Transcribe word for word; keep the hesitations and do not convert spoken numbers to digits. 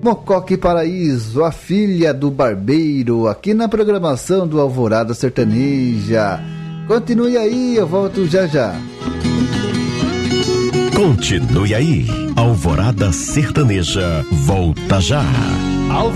Mocoque Paraíso, a filha do barbeiro, aqui na programação do Alvorada Sertaneja. Continue aí, eu volto já já. Continue aí, Alvorada Sertaneja volta já.